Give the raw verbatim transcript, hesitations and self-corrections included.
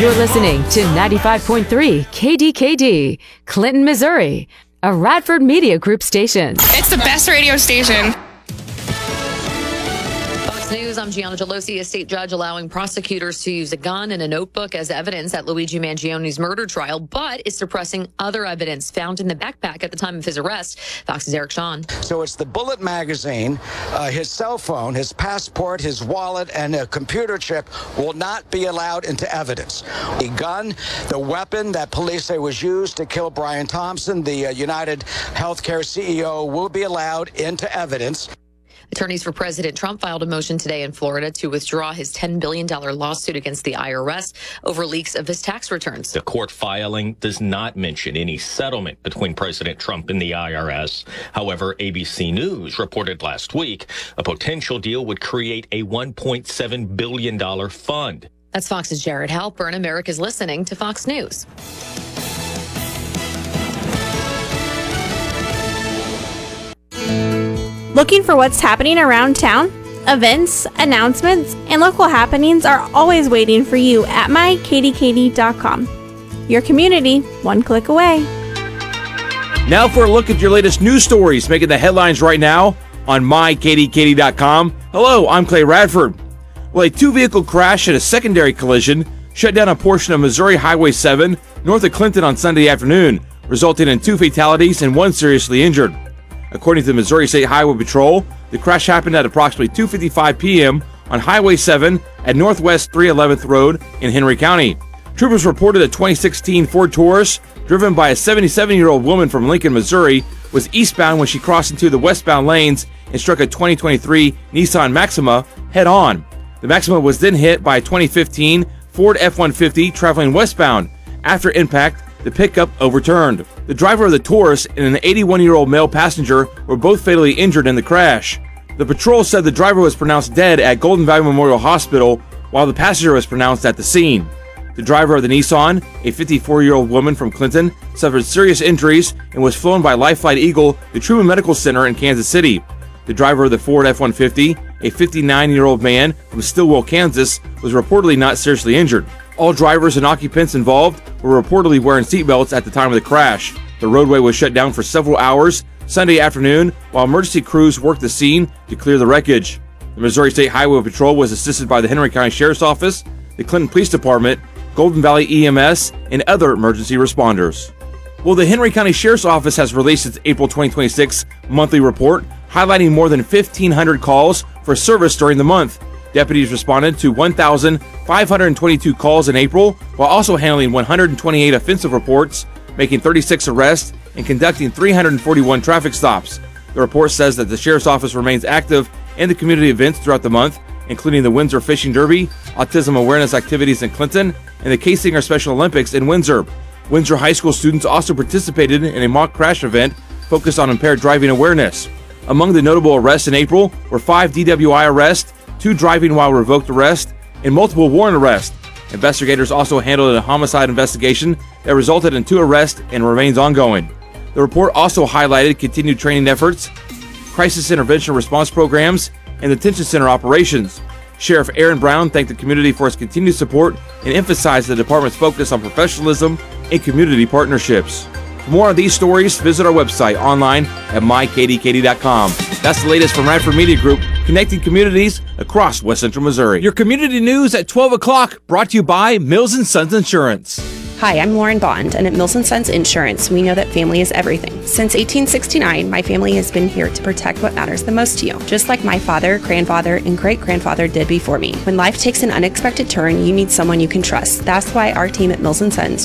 You're listening to ninety-five point three K D K D, Clinton, Missouri, a Radford Media Group station. It's the best radio station. News, I'm Gianna Gelosi. A state judge allowing prosecutors to use a gun and a notebook as evidence at Luigi Mangione's murder trial, but is suppressing other evidence found in the backpack at the time of his arrest. Fox's Eric Shawn. So it's the bullet magazine, uh, his cell phone, his passport, his wallet, and a computer chip will not be allowed into evidence. The gun, the weapon that police say was used to kill Brian Thompson, the uh, United Healthcare C E O, will be allowed into evidence. Attorneys for President Trump filed a motion today in Florida to withdraw his ten billion dollars lawsuit against the I R S over leaks of his tax returns. The court filing does not mention any settlement between President Trump and the I R S. However, A B C News reported last week a potential deal would create a one point seven billion dollars fund. That's Fox's Jared Halpern. America's listening to Fox News. Looking for what's happening around town? Events, announcements, and local happenings are always waiting for you at my k d k d dot com. Your community, one click away. Now for a look at your latest news stories making the headlines right now on my k d k d dot com. Hello, I'm Clay Radford. Well, a two-vehicle crash and a secondary collision shut down a portion of Missouri Highway seven north of Clinton on Sunday afternoon, resulting in two fatalities and one seriously injured. According to the Missouri State Highway Patrol, the crash happened at approximately two fifty-five p.m. on Highway seven at Northwest three eleventh Road in Henry County. Troopers reported a twenty sixteen Ford Taurus, driven by a seventy-seven-year-old woman from Lincoln, Missouri, was eastbound when she crossed into the westbound lanes and struck a twenty twenty-three Nissan Maxima head-on. The Maxima was then hit by a twenty fifteen Ford F one fifty traveling westbound. After impact, the pickup overturned. The driver of the Taurus and an eighty-one-year-old male passenger were both fatally injured in the crash. The patrol said the driver was pronounced dead at Golden Valley Memorial Hospital, while the passenger was pronounced at the scene. The driver of the Nissan, a fifty-four-year-old woman from Clinton, suffered serious injuries and was flown by Life Flight Eagle to Truman Medical Center in Kansas City. The driver of the Ford F one fifty, a fifty-nine-year-old man from Stillwell, Kansas, was reportedly not seriously injured. All drivers and occupants involved were reportedly wearing seatbelts at the time of the crash. The roadway was shut down for several hours Sunday afternoon while emergency crews worked the scene to clear the wreckage. The Missouri State Highway Patrol was assisted by the Henry County Sheriff's Office, the Clinton Police Department, Golden Valley E M S, and other emergency responders. Well, the Henry County Sheriff's Office has released its April twenty twenty-six monthly report, highlighting more than fifteen hundred calls for service during the month. Deputies responded to one thousand five hundred twenty-two calls in April, while also handling one hundred twenty-eight offensive reports, making thirty-six arrests, and conducting three hundred forty-one traffic stops. The report says that the Sheriff's Office remains active in the community events throughout the month, including the Windsor Fishing Derby, autism awareness activities in Clinton, and the K-Singer Special Olympics in Windsor. Windsor High School students also participated in a mock crash event focused on impaired driving awareness. Among the notable arrests in April were five D W I arrests, two driving while revoked arrests, and multiple warrant arrests. Investigators also handled a homicide investigation that resulted in two arrests and remains ongoing. The report also highlighted continued training efforts, crisis intervention response programs, and detention center operations. Sheriff Aaron Brown thanked the community for its continued support and emphasized the department's focus on professionalism and community partnerships. For more on these stories, visit our website online at my k d k d dot com. That's the latest from Radford Media Group, connecting communities across West Central Missouri. Your community news at twelve o'clock, brought to you by Mills and Sons Insurance. Hi, I'm Lauren Bond, and at Mills and Sons Insurance, we know that family is everything. Since eighteen sixty-nine, my family has been here to protect what matters the most to you, just like my father, grandfather, and great-grandfather did before me. When life takes an unexpected turn, you need someone you can trust. That's why our team at Mills and Sons